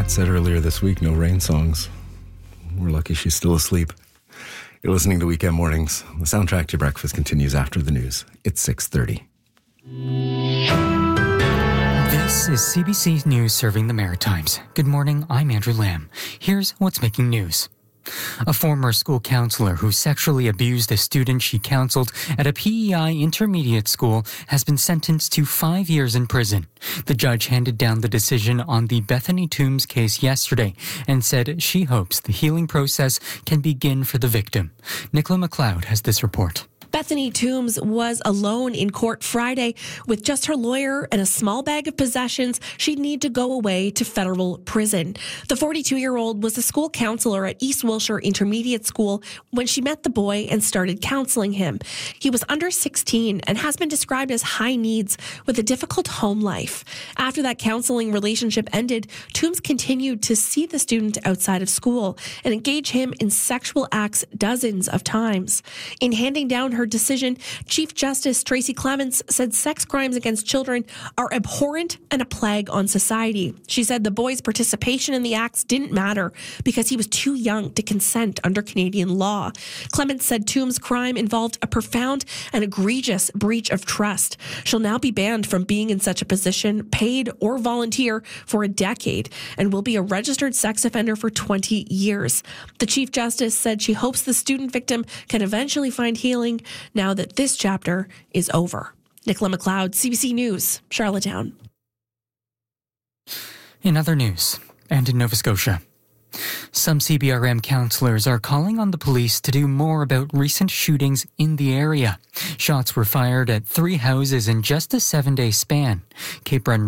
said earlier this week, no rain songs. We're lucky she's still asleep. You're listening to Weekend Mornings. The soundtrack to breakfast continues after the news. It's 6:30. This is CBC News serving the Maritimes. Good morning, I'm Andrew Lamb. Here's what's making news. A former school counselor who sexually abused a student she counseled at a PEI intermediate school has been sentenced to 5 years in prison. The judge handed down the decision on the Bethany Toombs case yesterday and said she hopes the healing process can begin for the victim. Nicola McLeod has this report. Bethany Toombs was alone in court Friday with just her lawyer and a small bag of possessions she'd need to go away to federal prison. The 42-year-old was a school counselor at East Wilshire Intermediate School when she met the boy and started counseling him. He was under 16 and has been described as high needs with a difficult home life. After that counseling relationship ended, Toombs continued to see the student outside of school and engage him in sexual acts dozens of times. In handing down her decision, Chief Justice Tracy Clements said sex crimes against children are abhorrent and a plague on society. She said the boy's participation in the acts didn't matter because he was too young to consent under Canadian law. Clements said Toombs' crime involved a profound and egregious breach of trust. She'll now be banned from being in such a position, paid or volunteer, for a decade and will be a registered sex offender for 20 years. The Chief Justice said she hopes the student victim can eventually find healing now that this chapter is over. Nicola McLeod, CBC News, Charlottetown. In other news, and in Nova Scotia, some CBRM councillors are calling on the police to do more about recent shootings in the area. Shots were fired at 3 houses in just a 7-day span. Cape Breton